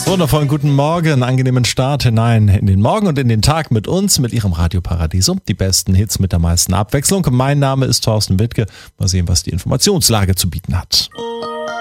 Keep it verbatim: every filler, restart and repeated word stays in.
Wundervollen guten Morgen, angenehmen Start hinein in den Morgen und in den Tag mit uns, mit Ihrem Radio Paradiso. Die besten Hits mit der meisten Abwechslung. Mein Name ist Thorsten Wittke. Mal sehen, was die Informationslage zu bieten hat.